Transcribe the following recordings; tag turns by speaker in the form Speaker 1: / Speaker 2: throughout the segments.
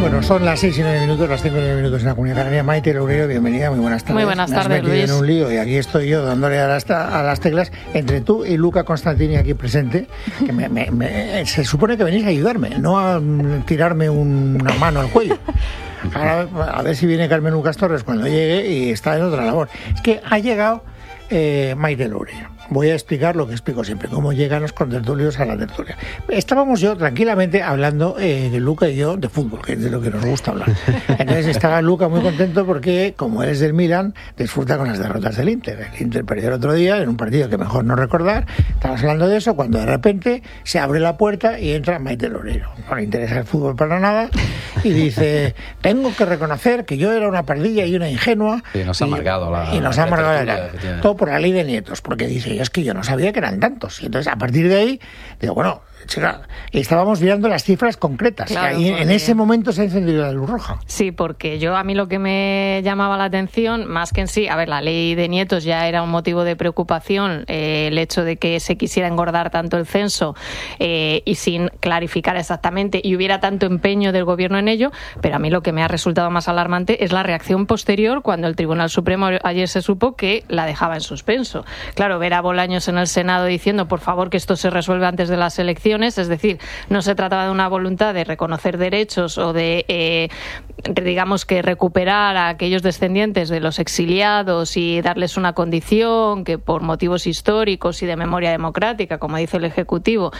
Speaker 1: Bueno, son las 6:09, las 5:09 en la Comunidad Canaria. Maite Loureiro, bienvenida, muy buenas tardes.
Speaker 2: Muy buenas tardes,
Speaker 1: Me has metido
Speaker 2: Luis.
Speaker 1: en un lío y aquí estoy yo dándole a las teclas entre tú y Luca Constantini aquí presente, que se supone que venís a ayudarme, no a tirarme una mano al cuello. Ahora, a ver si viene Carmen Lucas Torres cuando llegue y está en otra labor. Es que ha llegado Maite Loureiro. Voy a explicar lo que explico siempre, cómo llegan los contertulios a la tertulia. Estábamos yo tranquilamente hablando, Luca y yo, de fútbol, que es de lo que nos gusta hablar. Entonces estaba Luca muy contento porque, como él es del Milan, disfruta con las derrotas del Inter. El Inter perdió el otro día en un partido que mejor no recordar. Estábamos hablando de eso cuando de repente se abre la puerta y entra Maite Loureiro. No le interesa el fútbol para nada y dice, tengo que reconocer que yo era una pardilla y una ingenua.
Speaker 3: Y nos ha amargado la
Speaker 1: tertulia, todo por la ley de Nietos, porque dice, es que yo no sabía que eran tantos. Y entonces, a partir de ahí, digo, bueno, chica, estábamos mirando las cifras concretas.
Speaker 2: Claro,
Speaker 1: y en ese momento se ha encendido la luz roja.
Speaker 2: Sí, porque a mí lo que me llamaba la atención, más que en sí, a ver, la ley de Nietos ya era un motivo de preocupación, el hecho de que se quisiera engordar tanto el censo y sin clarificar exactamente y hubiera tanto empeño del gobierno en ello, pero a mí lo que me ha resultado más alarmante es la reacción posterior cuando el Tribunal Supremo ayer se supo que la dejaba en suspenso. Claro, ver a Bolaños en el Senado diciendo, por favor, que esto se resuelva antes de las elecciones, es decir, no se trataba de una voluntad de reconocer derechos o de, digamos, que recuperar a aquellos descendientes de los exiliados y darles una condición que por motivos históricos y de memoria democrática, como dice el Ejecutivo,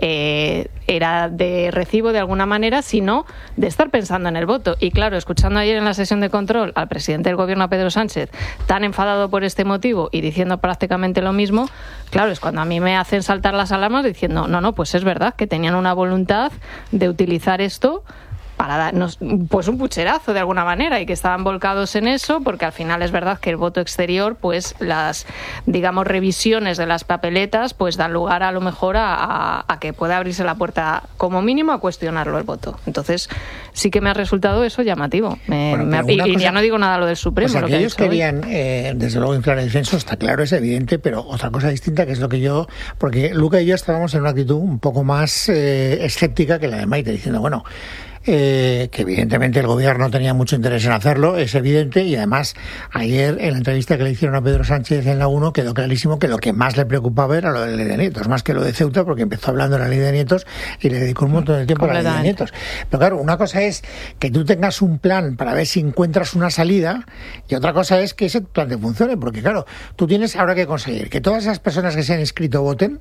Speaker 2: era de recibo de alguna manera, sino de estar pensando en el voto. Y claro, escuchando ayer en la sesión de control al presidente del Gobierno, a Pedro Sánchez, tan enfadado por este motivo y diciendo prácticamente lo mismo, claro, es cuando a mí me hacen saltar las alarmas diciendo, no, pues es verdad que tenían una voluntad de utilizar esto para darnos pues un pucherazo de alguna manera y que estaban volcados en eso, porque al final es verdad que el voto exterior, pues las, digamos, revisiones de las papeletas pues dan lugar a lo mejor a que pueda abrirse la puerta como mínimo a cuestionarlo el voto. Entonces sí que me ha resultado eso llamativo. Y ya no digo nada lo del Supremo.
Speaker 1: O sea,
Speaker 2: lo
Speaker 1: que
Speaker 2: que
Speaker 1: ellos querían, desde luego, inflar el censo, está claro, es evidente, pero otra cosa distinta que es lo que yo, porque Luca y yo estábamos en una actitud un poco más escéptica que la de Maite, diciendo, bueno, que evidentemente el gobierno tenía mucho interés en hacerlo, es evidente, y además ayer en la entrevista que le hicieron a Pedro Sánchez en la 1 quedó clarísimo que lo que más le preocupaba era lo de la ley de Nietos, más que lo de Ceuta, porque empezó hablando de la ley de Nietos y le dedicó un montón de tiempo a la ley de Nietos. Pero claro, una cosa es que tú tengas un plan para ver si encuentras una salida y otra cosa es que ese plan te funcione, porque claro, tú tienes ahora que conseguir que todas esas personas que se han inscrito voten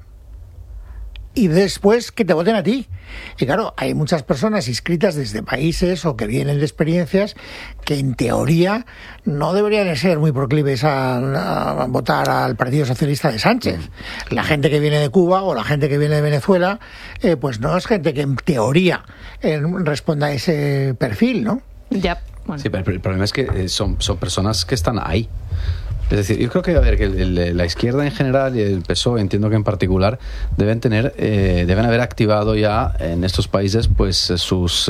Speaker 1: y después que te voten a ti. Y claro, hay muchas personas inscritas desde países o que vienen de experiencias que en teoría no deberían ser muy proclives a votar al Partido Socialista de Sánchez. La gente que viene de Cuba o la gente que viene de Venezuela, pues no es gente que en teoría responda a ese perfil, ¿no?
Speaker 2: Ya, bueno.
Speaker 3: Sí, pero el problema es que son personas que están ahí. Es decir, yo creo que, a ver, que la izquierda en general y el PSOE, entiendo que en particular, deben haber activado ya en estos países pues sus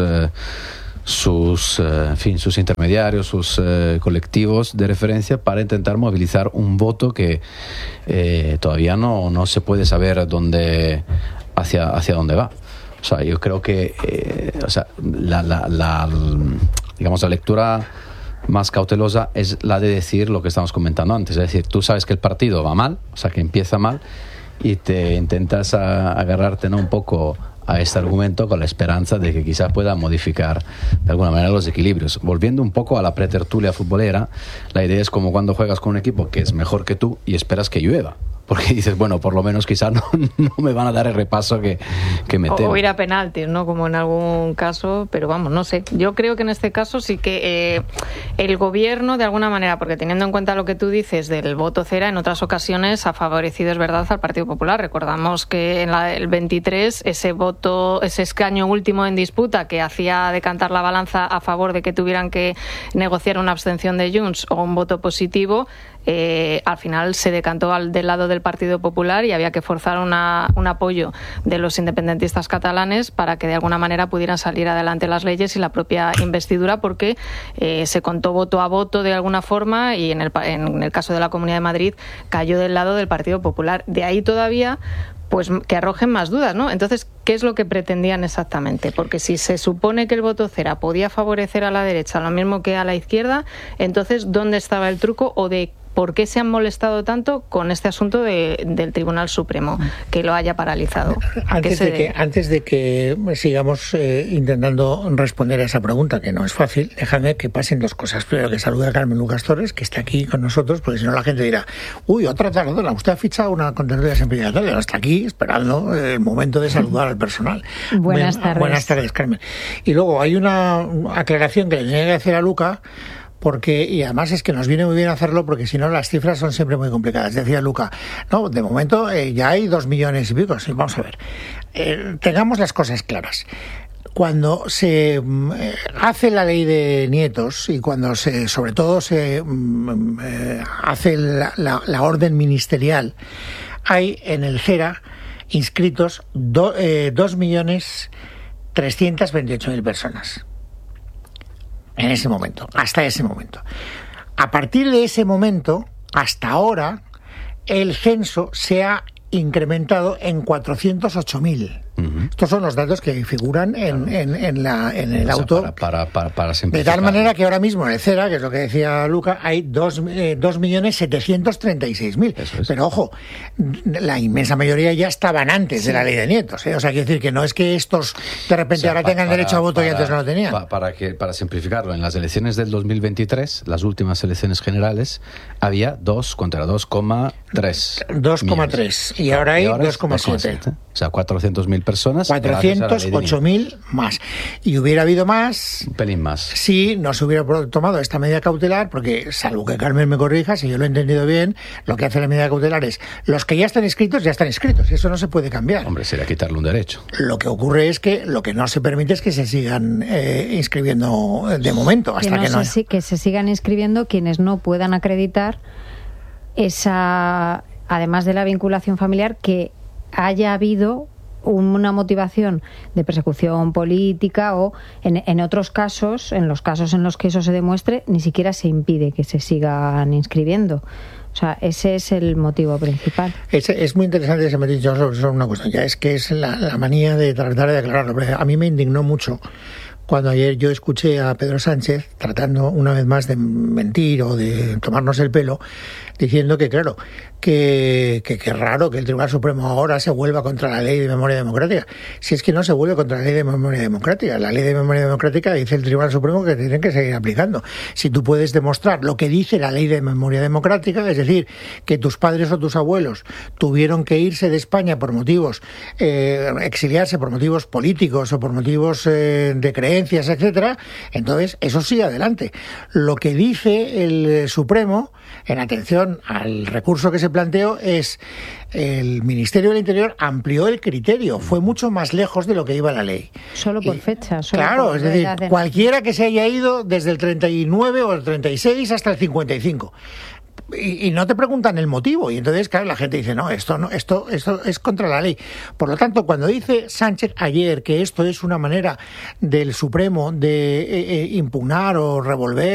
Speaker 3: intermediarios, sus colectivos de referencia para intentar movilizar un voto que todavía no se puede saber hacia dónde va. O sea, yo creo que digamos, la lectura más cautelosa es la de decir lo que estamos comentando antes, es decir, tú sabes que el partido va mal, o sea, que empieza mal y te intentas agarrarte, ¿no?, un poco a este argumento con la esperanza de que quizás pueda modificar de alguna manera los equilibrios. Volviendo un poco a la pretertulia futbolera, la idea es como cuando juegas con un equipo que es mejor que tú y esperas que llueva. Porque dices, bueno, por lo menos quizás no me van a dar el repaso que me temo.
Speaker 2: O ir a penaltis, ¿no? Como en algún caso, pero vamos, no sé. Yo creo que en este caso sí que el gobierno, de alguna manera, porque teniendo en cuenta lo que tú dices del voto cera, en otras ocasiones ha favorecido, es verdad, al Partido Popular. Recordamos que en el 23 ese escaño último en disputa que hacía decantar la balanza a favor de que tuvieran que negociar una abstención de Junts o un voto positivo, al final se decantó del lado del Partido Popular y había que forzar un apoyo de los independentistas catalanes para que de alguna manera pudieran salir adelante las leyes y la propia investidura, porque se contó voto a voto de alguna forma y en el caso de la Comunidad de Madrid cayó del lado del Partido Popular. De ahí todavía pues que arrojen más dudas, ¿no? Entonces, ¿qué es lo que pretendían exactamente? Porque si se supone que el voto cera podía favorecer a la derecha lo mismo que a la izquierda, entonces, ¿dónde estaba el truco o de por qué se han molestado tanto con este asunto del Tribunal Supremo, que lo haya paralizado?
Speaker 1: Antes de que sigamos intentando responder a esa pregunta, que no es fácil, déjame que pasen dos cosas. Primero, que salude a Carmen Lucas Torres, que está aquí con nosotros, porque si no la gente dirá, uy, otra tardona, usted ha fichado una contertulia sempiterna, está aquí esperando el momento de saludar al personal.
Speaker 4: Buenas tardes.
Speaker 1: Buenas tardes, Carmen. Y luego hay una aclaración que le tenía que hacer a Luca, y además es que nos viene muy bien hacerlo, porque si no las cifras son siempre muy complicadas. Decía Luca, no, de momento ya hay 2 millones y pico. Sí, vamos a ver, tengamos las cosas claras. Cuando se hace la ley de nietos y cuando sobre todo se hace la orden ministerial, hay en el CERA inscritos 2.328.000 personas. En ese momento, hasta ese momento. A partir de ese momento, hasta ahora, el censo se ha incrementado en 408.000. Estos son los datos que figuran en el auto.
Speaker 3: Para
Speaker 1: de tal manera que ahora mismo en el CERA, que es lo que decía Luca, hay 2.736.000. Pero ojo, la inmensa mayoría ya estaban antes de la ley de nietos. O sea, quiere decir que no es que estos de repente ahora tengan derecho a voto y antes no lo tenían.
Speaker 3: Para simplificarlo, en las elecciones del 2023, las últimas elecciones generales, había 2 contra 2,3.
Speaker 1: 2,3 y ahora hay 2,7.
Speaker 3: O sea, 400.000 personas.
Speaker 1: 408.000 más. Y hubiera habido más.
Speaker 3: Un pelín más.
Speaker 1: Si no se hubiera tomado esta medida cautelar, porque, salvo que Carmen me corrija, si yo lo he entendido bien, lo que hace la medida cautelar es, los que ya están inscritos, y eso no se puede cambiar.
Speaker 3: Hombre, sería quitarle un derecho.
Speaker 1: Lo que ocurre es que lo que no se permite es que se sigan inscribiendo de momento, hasta
Speaker 4: que se sigan inscribiendo quienes no puedan acreditar esa, además de la vinculación familiar, que haya habido una motivación de persecución política, o en otros casos, en los casos en los que eso se demuestre, ni siquiera se impide que se sigan inscribiendo. O sea, ese es el motivo principal.
Speaker 1: Es muy interesante ese metido sobre una cuestión. Ya es que es la manía de tratar de aclararlo. A mí me indignó mucho cuando ayer yo escuché a Pedro Sánchez tratando una vez más de mentir o de tomarnos el pelo, diciendo que, claro, que raro que el Tribunal Supremo ahora se vuelva contra la Ley de Memoria Democrática. Si es que no se vuelve contra la Ley de Memoria Democrática. La Ley de Memoria Democrática dice el Tribunal Supremo que tienen que seguir aplicando. Si tú puedes demostrar lo que dice la Ley de Memoria Democrática, es decir, que tus padres o tus abuelos tuvieron que irse de España por motivos, exiliarse por motivos políticos o por motivos de creencias, etcétera, entonces eso sí, adelante. Lo que dice el Supremo, en atención al recurso que se planteó, es el Ministerio del Interior amplió el criterio, fue mucho más lejos de lo que iba la ley.
Speaker 4: Solo por fecha.
Speaker 1: Claro, es decir, cualquiera que se haya ido desde el 39 o el 36 hasta el 55. Y no te preguntan el motivo, y entonces, claro, la gente dice, no, esto es contra la ley. Por lo tanto, cuando dice Sánchez ayer que esto es una manera del Supremo de impugnar o revolver